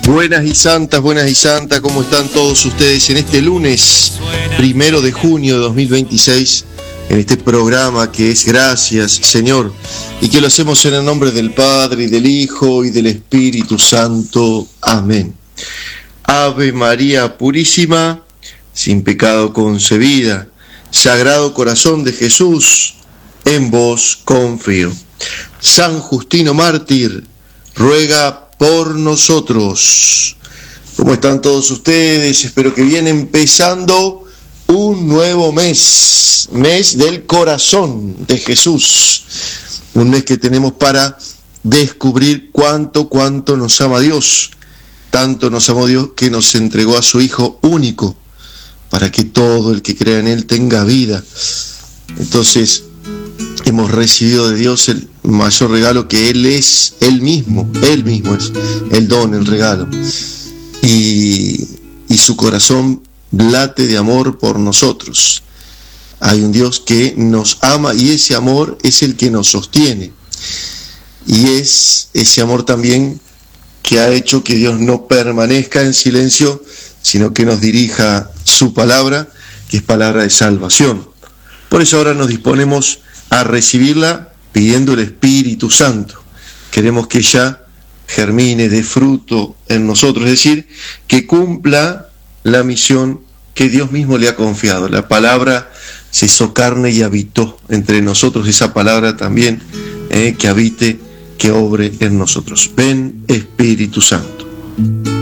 Buenas y santas, ¿cómo están todos ustedes en este lunes 1 de junio de 2026? En este programa que es Gracias, Señor, y que lo hacemos en el nombre del Padre, y del Hijo, y del Espíritu Santo. Amén. Ave María Purísima, sin pecado concebida, Sagrado Corazón de Jesús, en vos confío. San Justino Mártir, ruega por nosotros. ¿Cómo están todos ustedes? Espero que viene empezando un nuevo mes del corazón de Jesús, un mes que tenemos para descubrir cuánto nos ama Dios. Tanto nos amó Dios que nos entregó a su Hijo único, para que todo el que crea en Él tenga vida. Entonces, hemos recibido de Dios el mayor regalo, que Él es Él mismo es el don, el regalo. Y su corazón late de amor por nosotros. Hay un Dios que nos ama y ese amor es el que nos sostiene. Y es ese amor también que ha hecho que Dios no permanezca en silencio, sino que nos dirija su palabra, que es palabra de salvación. Por eso ahora nos disponemos a recibirla pidiendo el Espíritu Santo. Queremos que ella germine, dé fruto en nosotros, es decir, que cumpla la misión que Dios mismo le ha confiado. La palabra se hizo carne y habitó entre nosotros, esa palabra también que habite, que obre en nosotros. Ven, Espíritu Santo.